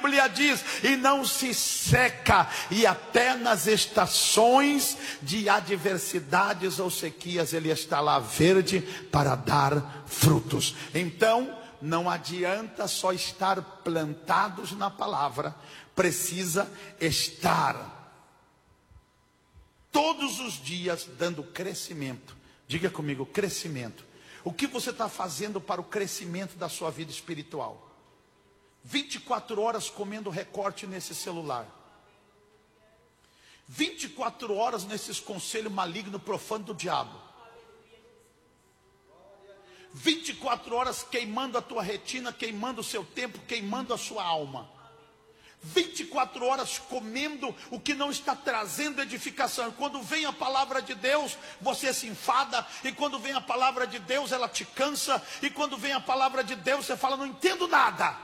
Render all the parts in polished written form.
Bíblia diz: e não se seca, e até nas estações de adversidades ou sequias ele está lá verde para dar frutos. Então não adianta só estar plantados na palavra, precisa estar todos os dias dando crescimento. Diga comigo, crescimento. O que você está fazendo para o crescimento da sua vida espiritual? 24 horas comendo recorte nesse celular, 24 horas nesses conselhos malignos, profanos do diabo, 24 horas queimando a tua retina, queimando o seu tempo, queimando a sua alma, 24 horas comendo o que não está trazendo edificação. E quando vem a palavra de Deus, você se enfada. E quando vem a palavra de Deus, ela te cansa. E quando vem a palavra de Deus, você fala: não entendo nada.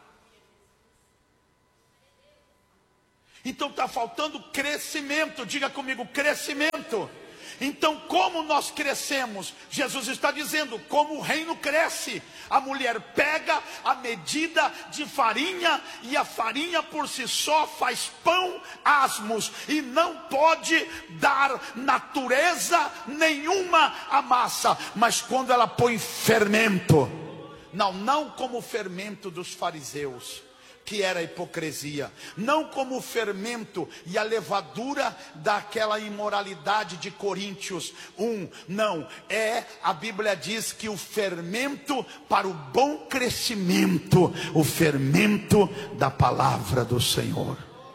Então está faltando crescimento. Diga comigo, crescimento. Então como nós crescemos? Jesus está dizendo, como o reino cresce. A mulher pega a medida de farinha, e a farinha por si só faz pão asmos, e não pode dar natureza nenhuma à massa. Mas quando ela põe fermento, não como o fermento dos fariseus, que era a hipocrisia, não como o fermento e a levadura daquela imoralidade de Coríntios 1, não, a Bíblia diz que o fermento para o bom crescimento, o fermento da palavra do Senhor.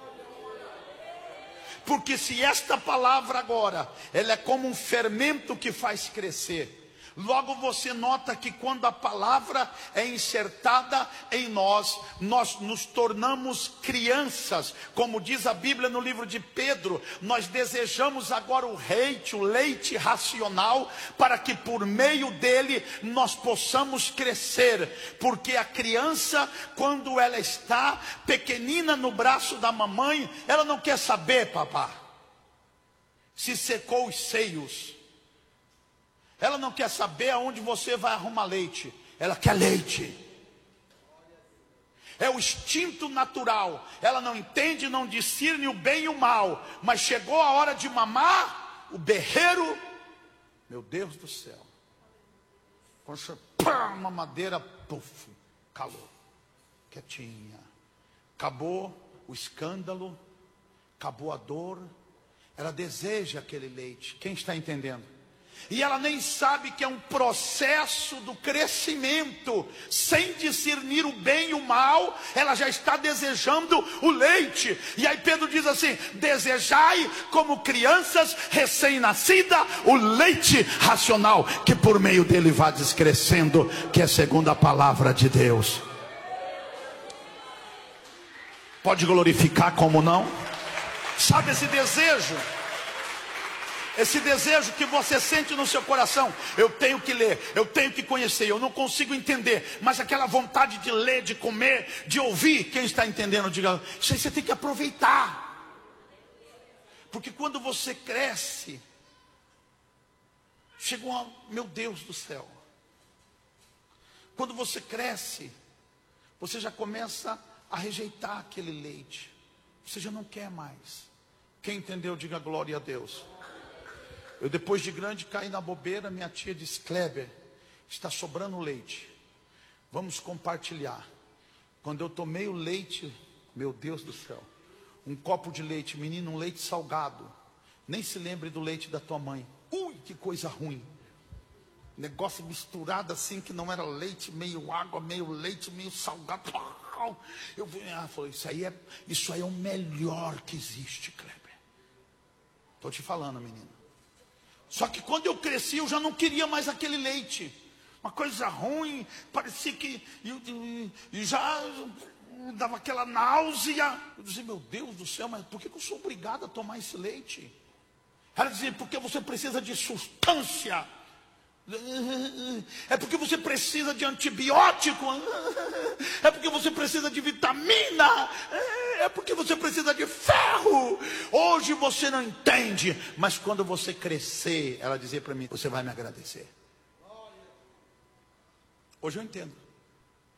Porque se esta palavra agora, ela é como um fermento que faz crescer, logo você nota que quando a palavra é insertada em nós, nós nos tornamos crianças. Como diz a Bíblia no livro de Pedro, nós desejamos agora o leite racional, para que por meio dele nós possamos crescer. Porque a criança, quando ela está pequenina no braço da mamãe, ela não quer saber, papá, se secou os seios. Ela não quer saber aonde você vai arrumar leite. Ela quer leite. É o instinto natural. Ela não entende, não discerne o bem e o mal. Mas chegou a hora de mamar, o berreiro, meu Deus do céu. Quando você, pá, mamadeira, puf, calou. Quietinha. Acabou o escândalo, acabou a dor. Ela deseja aquele leite. Quem está entendendo? E ela nem sabe que é um processo do crescimento. Sem discernir o bem e o mal, ela já está desejando o leite. E aí Pedro diz assim: desejai como crianças recém-nascidas o leite racional, que por meio dele vai descrescendo, que é segundo a palavra de Deus. Pode glorificar como não? Sabe esse desejo? Esse desejo que você sente no seu coração: eu tenho que ler, eu tenho que conhecer, eu não consigo entender, mas aquela vontade de ler, de comer, de ouvir. Quem está entendendo, diga: isso aí você tem que aproveitar. Porque quando você cresce, chegou a, meu Deus do céu, quando você cresce, você já começa a rejeitar aquele leite. Você já não quer mais. Quem entendeu, diga glória a Deus. Eu, depois de grande, caí na bobeira. Minha tia disse: Kleber, está sobrando leite, vamos compartilhar. Quando eu tomei o leite, meu Deus do céu, um copo de leite, menino, um leite salgado. Nem se lembre do leite da tua mãe. Ui, que coisa ruim. Negócio misturado assim, que não era leite, meio água, meio leite, meio salgado. Eu falei: isso aí é o melhor que existe, Kleber. Estou te falando, menino. Só que quando eu cresci, eu já não queria mais aquele leite. Uma coisa ruim, parecia que e já dava aquela náusea. Eu dizia: meu Deus do céu, mas por que eu sou obrigado a tomar esse leite? Ela dizia: porque você precisa de substância. É porque você precisa de antibiótico. É porque você precisa de vitamina. É porque você precisa de ferro. Hoje você não entende, mas quando você crescer, ela dizia para mim: você vai me agradecer. Hoje eu entendo.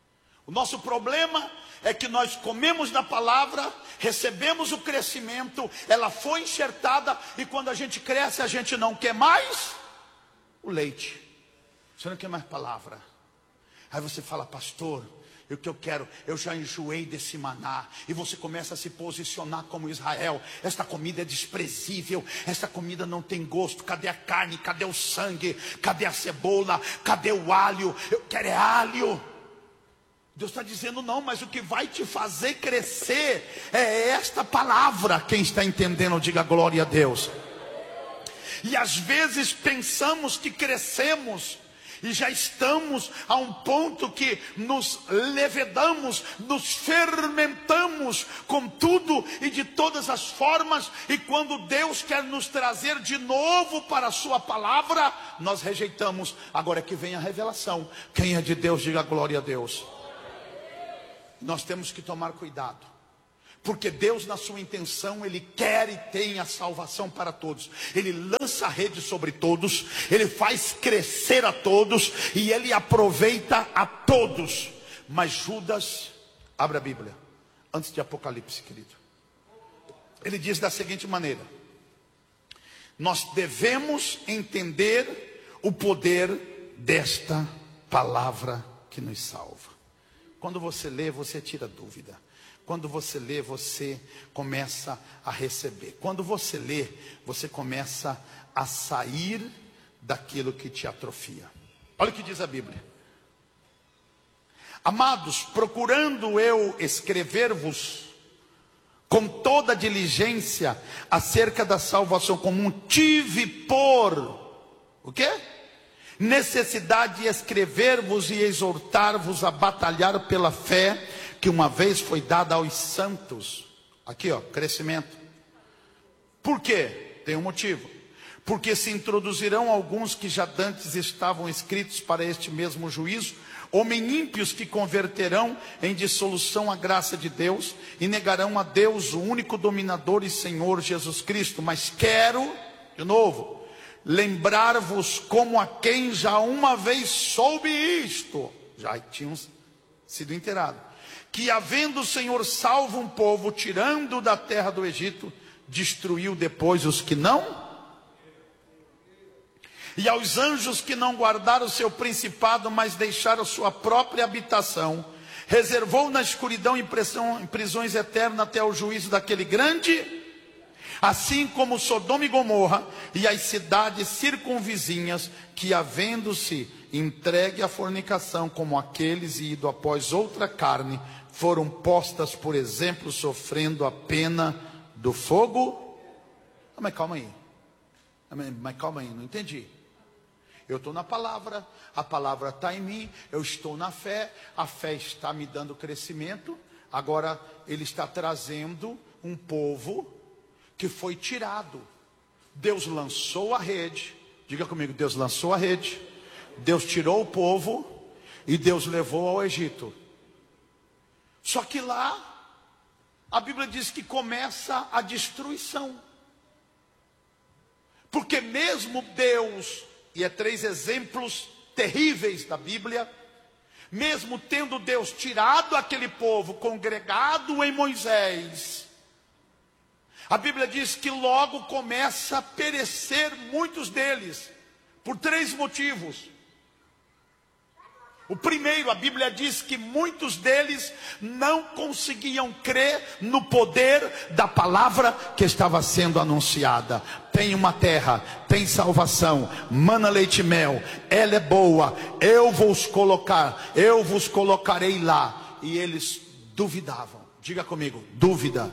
O nosso problema é que nós comemos da palavra, recebemos o crescimento, ela foi enxertada, e quando a gente cresce, a gente não quer mais o leite. Você não quer mais palavra. Aí você fala, pastor, o que eu quero, eu já enjoei desse maná. E você começa a se posicionar como Israel. Esta comida é desprezível, esta comida não tem gosto. Cadê a carne, cadê o sangue, cadê a cebola, cadê o alho? Eu quero é alho. Deus está dizendo, não, mas o que vai te fazer crescer é esta palavra. Quem está entendendo, diga glória a Deus. E às vezes pensamos que crescemos, e já estamos a um ponto que nos levedamos, nos fermentamos com tudo e de todas as formas. E quando Deus quer nos trazer de novo para a sua palavra, nós rejeitamos. Agora é que vem a revelação. Quem é de Deus, diga glória a Deus. Nós temos que tomar cuidado, porque Deus, na sua intenção, Ele quer e tem a salvação para todos. Ele lança a rede sobre todos, Ele faz crescer a todos, e Ele aproveita a todos. Mas Judas, abre a Bíblia, antes de Apocalipse, querido. Ele diz da seguinte maneira: nós devemos entender o poder desta palavra que nos salva. Quando você lê, você tira dúvida. Quando você lê, você começa a receber. Quando você lê, você começa a sair daquilo que te atrofia. Olha o que diz a Bíblia. Amados, procurando eu escrever-vos com toda diligência acerca da salvação comum, tive por o quê? Necessidade de escrever-vos e exortar-vos a batalhar pela fé que uma vez foi dada aos santos. Aqui ó, crescimento. Por quê? Tem um motivo. Porque se introduzirão alguns que já dantes estavam escritos para este mesmo juízo, homens ímpios que converterão em dissolução a graça de Deus e negarão a Deus, o único dominador e Senhor Jesus Cristo. Mas quero, de novo, lembrar-vos como a quem já uma vez soube isto, já tinham sido inteirados, que havendo o Senhor salvo um povo, tirando da terra do Egito, destruiu depois os que não, e aos anjos que não guardaram o seu principado, mas deixaram sua própria habitação, reservou na escuridão em prisões eternas até o juízo daquele grande. Assim como Sodoma e Gomorra e as cidades circunvizinhas, que havendo-se entregue à fornicação como aqueles e ido após outra carne, foram postas por exemplo, sofrendo a pena do fogo. Mas calma aí, não entendi. Eu estou na palavra, a palavra está em mim, eu estou na fé, a fé está me dando crescimento. Agora Ele está trazendo um povo que foi tirado. Deus lançou a rede. Diga comigo, Deus lançou a rede. Deus tirou o povo e Deus levou ao Egito. Só que lá a Bíblia diz que começa a destruição. Porque mesmo Deus, e é 3 exemplos terríveis da Bíblia, mesmo tendo Deus tirado aquele povo congregado em Moisés, a Bíblia diz que logo começa a perecer muitos deles, por 3 motivos. O primeiro, a Bíblia diz que muitos deles não conseguiam crer no poder da palavra que estava sendo anunciada. Tem uma terra, tem salvação, mana leite e mel, ela é boa, eu vos colocarei lá. E eles duvidavam. Diga comigo, dúvida.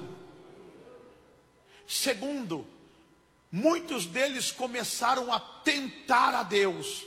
Segundo, muitos deles começaram a tentar a Deus.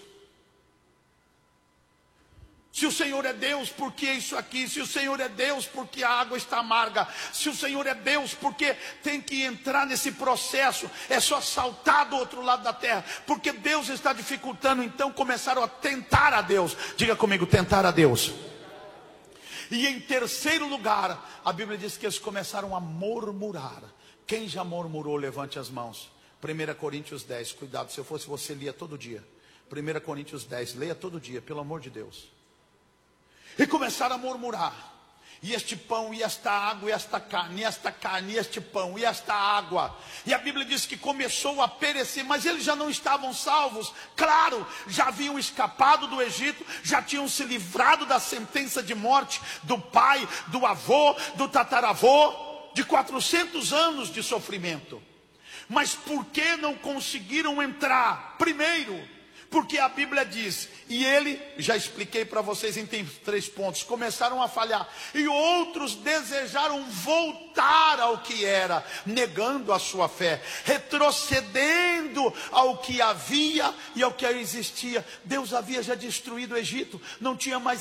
Se o Senhor é Deus, por que isso aqui? Se o Senhor é Deus, por que a água está amarga? Se o Senhor é Deus, por que tem que entrar nesse processo? É só saltar do outro lado da terra, porque Deus está dificultando. Então começaram a tentar a Deus. Diga comigo, tentar a Deus. E em terceiro lugar, a Bíblia diz que eles começaram a murmurar. Quem já murmurou, levante as mãos. 1 Coríntios 10, cuidado, se eu fosse você, lia todo dia. 1 Coríntios 10, leia todo dia, pelo amor de Deus. E começaram a murmurar. E este pão, e esta água, e esta carne, e este pão, e esta água. E a Bíblia diz que começou a perecer, mas eles já não estavam salvos. Claro, já haviam escapado do Egito, já tinham se livrado da sentença de morte do pai, do avô, do tataravô, de 400 anos de sofrimento. Mas por que não conseguiram entrar? Primeiro, porque a Bíblia diz, e ele, já expliquei para vocês em 3 pontos, começaram a falhar, e outros desejaram voltar ao que era, negando a sua fé, retrocedendo ao que havia e ao que existia. Deus havia já destruído o Egito, não tinha mais